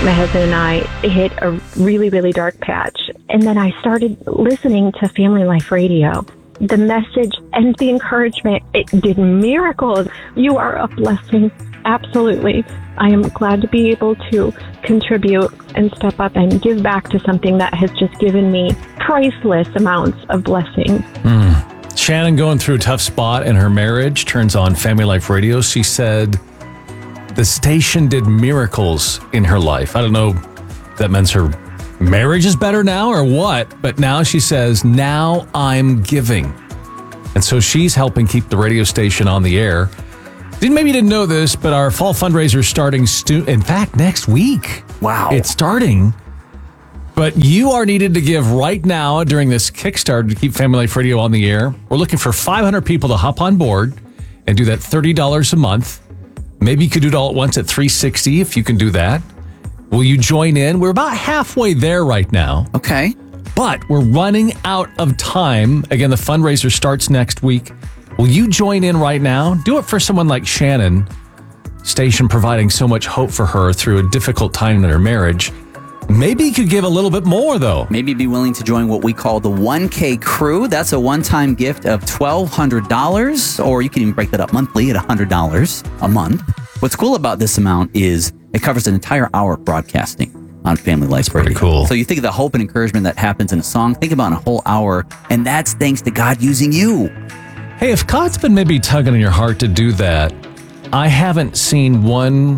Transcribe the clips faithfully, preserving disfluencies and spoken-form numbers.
my husband and I hit a really, really dark patch. And then I started listening to Family Life Radio. The message and the encouragement, it did miracles. You are a blessing. Absolutely. I am glad to be able to contribute and step up and give back to something that has just given me priceless amounts of blessing. Mm. Shannon going through a tough spot in her marriage, turns on Family Life Radio. She said the station did miracles in her life. I don't know if that means her marriage is better now or what, but now she says, now I'm giving. And so she's helping keep the radio station on the air. Maybe you didn't know this, but our fall fundraiser is starting, stu- in fact, next week. Wow. It's starting. But you are needed to give right now during this Kickstarter to keep Family Life Radio on the air. We're looking for five hundred people to hop on board and do that thirty dollars a month. Maybe you could do it all at once at three hundred sixty dollars if you can do that. Will you join in? We're about halfway there right now. Okay. But we're running out of time. Again, the fundraiser starts next week. Will you join in right now? Do it for someone like Shannon, station providing so much hope for her through a difficult time in her marriage. Maybe you could give a little bit more, though. Maybe be willing to join what we call the one K Crew. That's a one-time gift of twelve hundred dollars, or you can even break that up monthly at one hundred dollars a month. What's cool about this amount is it covers an entire hour of broadcasting on Family Life Radio. Pretty cool. So you think of the hope and encouragement that happens in a song, think about in a whole hour, and that's thanks to God using you. Hey, if God's been maybe tugging on your heart to do that, I haven't seen one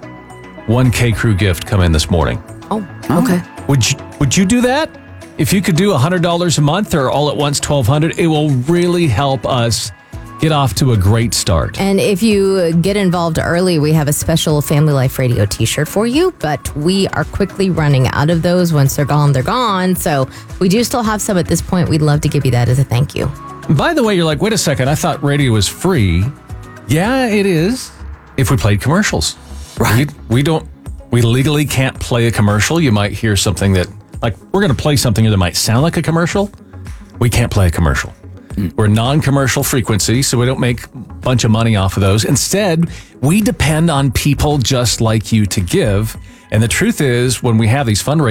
one K Crew gift come in this morning. Oh, okay. Would you, would you do that? If you could do one hundred dollars a month or all at once twelve hundred dollars, it will really help us get off to a great start. And if you get involved early, we have a special Family Life Radio t-shirt for you, but we are quickly running out of those. Once they're gone, they're gone. So we do still have some at this point. We'd love to give you that as a thank you. By the way, you're like, wait a second, I thought radio was free. Yeah, it is if we played commercials. Right. We, we don't, we legally can't play a commercial. You might hear something that, like, we're going to play something that might sound like a commercial. We can't play a commercial. Mm. We're non-commercial frequency, so we don't make a bunch of money off of those. Instead, we depend on people just like you to give. And the truth is, when we have these fundraisers,